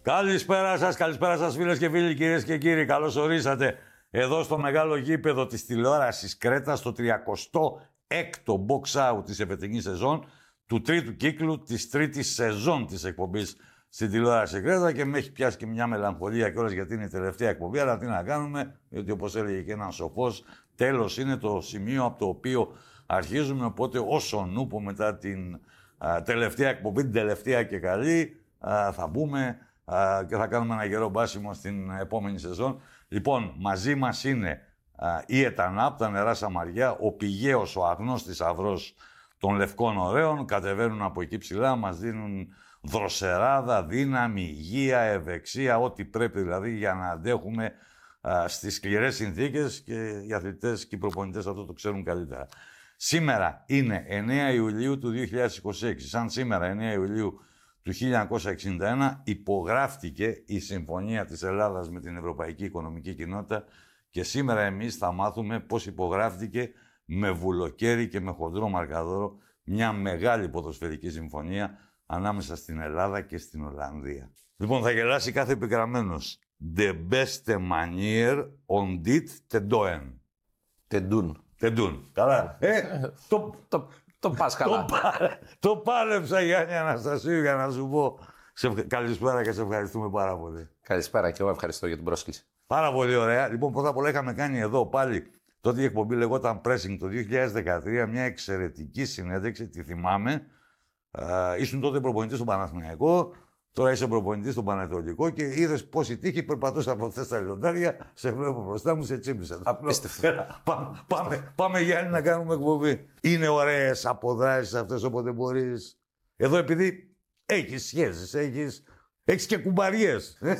Καλησπέρα σας φίλες και φίλοι, κυρίες και κύριοι. Καλώς ορίσατε εδώ στο μεγάλο γήπεδο της τηλεόρασης Κρέτας, στο 36ο box out της εφετινής σεζόν, του τρίτου κύκλου της τρίτης σεζόν της εκπομπής στην τηλεόραση Κρέτα, και με έχει πιάσει και μια μελαγχολία κιόλας γιατί είναι η τελευταία εκπομπή, αλλά τι να κάνουμε, γιατί όπως έλεγε και ένας σοφός, τέλος είναι το σημείο από το οποίο αρχίζουμε, οπότε όσο νούπο μετά την τελευταία εκπομπή, την τελευταία και καλή, θα μπούμε και θα κάνουμε ένα γερό μπάσιμο στην επόμενη σεζόν. Λοιπόν, μαζί μας είναι η ΕΤΑΝΑΠ, τα νερά Σαμαριά, ο πηγαίος, ο αγνός θησαυρός των λευκών ωραίων. Κατεβαίνουν από εκεί ψηλά, μας δίνουν δροσεράδα, δύναμη, υγεία, ευεξία, ό,τι πρέπει δηλαδή για να αντέχουμε στις σκληρές συνθήκες, και οι αθλητές και οι προπονητές αυτό το ξέρουν καλύτερα. Σήμερα είναι 9 Ιουλίου του 2026. Σαν σήμερα, 9 Ιουλίου του 1961, υπογράφτηκε η Συμφωνία της Ελλάδας με την Ευρωπαϊκή Οικονομική Κοινότητα, και σήμερα εμείς θα μάθουμε πώς υπογράφτηκε με βουλοκαίρι και με χοντρό μαρκαδόρο μια μεγάλη ποδοσφαιρική συμφωνία ανάμεσα στην Ελλάδα και στην Ολλανδία. Λοιπόν, θα γελάσει κάθε επιγραμμένος. The beste manier on dit Τεντούν. Καλά. Το πας καλά. Το πάλεψα, Γιάννη Αναστασίου, για να σου πω. Καλησπέρα και σε ευχαριστούμε πάρα πολύ. Καλησπέρα και εγώ ευχαριστώ για την πρόσκληση. Πάρα πολύ ωραία. Λοιπόν, πρώτα απ' όλα είχαμε κάνει εδώ πάλι, τότε η εκπομπή λεγόταν Pressing το 2013, μια εξαιρετική συνέντευξη, τη θυμάμαι. Ήσουν τότε προπονητής στον Παναθηναϊκό, τώρα είσαι προπονητής στον Πανετολικό, και είδες πώς η τύχη περπατούσε από αυτές τα λιοντάρια. Σε βλέπω μπροστά μου, σε τσίπησα. Απίστευτο. Πάμε Γιάννη να κάνουμε εκπομπή. Είναι ωραίες αποδράσεις αυτές όποτε μπορείς. Εδώ επειδή έχεις σχέσεις, έχεις και κουμπαριές.